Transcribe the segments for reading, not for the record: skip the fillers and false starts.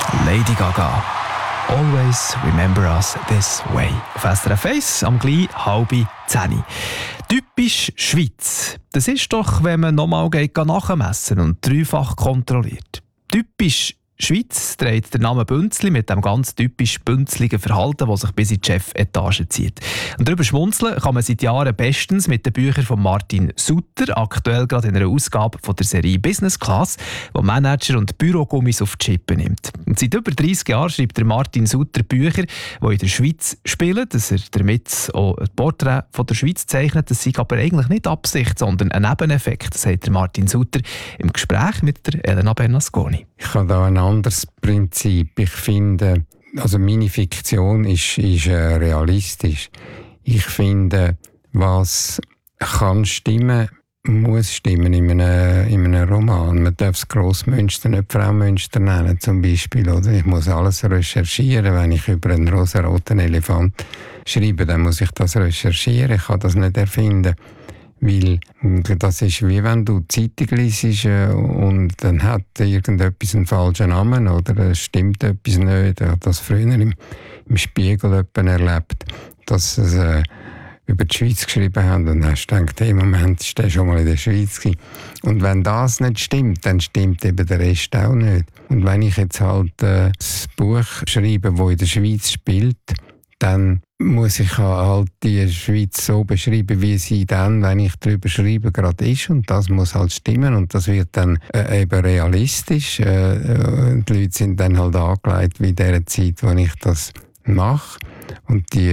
Lady Gaga. Always remember us this way. Auf SRF 1 am gleich 9:30. Typisch Schweiz. Das ist doch, wenn man nochmal nachmessen und dreifach kontrolliert. Typisch Schweiz trägt der Name Bünzli mit dem ganz typisch bünzligen Verhalten, das sich bis in die Chefetage zieht. Und darüber schmunzeln kann man seit Jahren bestens mit den Büchern von Martin Sutter, aktuell gerade in einer Ausgabe von der Serie Business Class, die Manager und Bürogummis auf die Chippe nimmt. Und seit über 30 Jahren schreibt der Martin Sutter Bücher, die in der Schweiz spielen, dass er damit auch ein Porträt von der Schweiz zeichnet. Das sei aber eigentlich nicht Absicht, sondern ein Nebeneffekt, sagt der Martin Sutter im Gespräch mit der Elena Bernasconi. Ich habe da ein anderes Prinzip. Ich finde, also meine Fiktion ist realistisch. Ich finde, was kann stimmen, muss stimmen in einem Roman. Man darf das Grossmünster nicht Fraumünster nennen, zum Beispiel. Oder? Ich muss alles recherchieren. Wenn ich über einen rosaroten Elefant schreibe, dann muss ich das recherchieren. Ich kann das nicht erfinden. Weil das ist wie wenn du die Zeitung liest und dann hat irgendetwas einen falschen Namen oder es stimmt etwas nicht. Ich habe das früher im Spiegel erlebt, dass sie über die Schweiz geschrieben haben und dann hast du gedacht, hey, Moment, ist der schon mal in der Schweiz gewesen? Und wenn das nicht stimmt, dann stimmt eben der Rest auch nicht. Und wenn ich jetzt halt das Buch schreibe, das in der Schweiz spielt, dann muss ich halt die Schweiz so beschreiben, wie sie dann, wenn ich darüber schreibe, gerade ist. Und das muss halt stimmen. Und das wird dann eben realistisch. Die Leute sind dann halt angelegt wie in der Zeit, wo ich das mache. Und die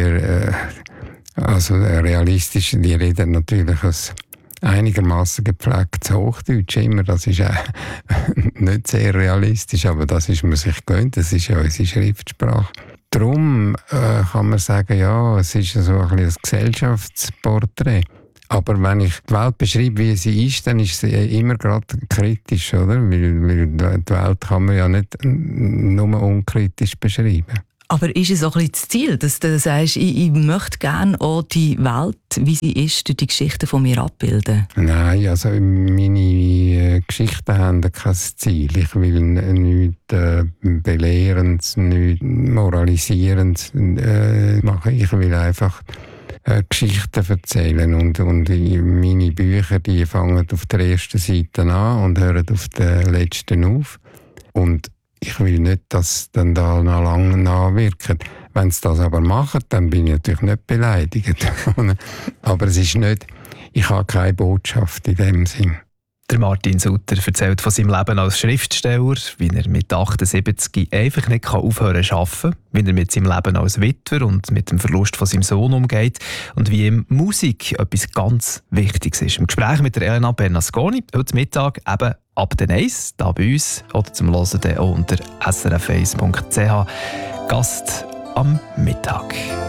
realistisch, die reden natürlich aus einigermaßen gepflegtes Hochdeutsch immer. Das ist auch nicht sehr realistisch, aber das ist man sich gewöhnt. Das ist ja unsere Schriftsprache. Darum kann man sagen, ja, es ist so ein Gesellschaftsporträt. Aber wenn ich die Welt beschreibe, wie sie ist, dann ist sie immer gerade kritisch, oder? Weil die Welt kann man ja nicht nur unkritisch beschreiben. Aber ist es auch ein bisschen das Ziel, dass du sagst, ich möchte gerne auch die Welt, wie sie ist, durch die Geschichten von mir abbilden? Nein, also meine Geschichten haben kein Ziel. Ich will nichts Belehrendes, nichts Moralisierendes machen. Ich will einfach Geschichten erzählen. Und meine Bücher, die fangen auf der ersten Seite an und hören auf der letzten auf. Und ich will nicht, dass dann da noch lange nachwirken. Wenn sie das aber machen, dann bin ich natürlich nicht beleidigt. Aber es ist nicht, ich habe keine Botschaft in dem Sinn. Der Martin Sutter erzählt von seinem Leben als Schriftsteller, wie er mit 78 einfach nicht aufhören zu arbeiten, wie er mit seinem Leben als Witwer und mit dem Verlust von seinem Sohn umgeht und wie ihm Musik etwas ganz Wichtiges ist. Im Gespräch mit der Elena Bernasconi, heute Mittag eben ab den 1, hier bei uns, oder zum Hören auch unter srf1.ch. Gast am Mittag.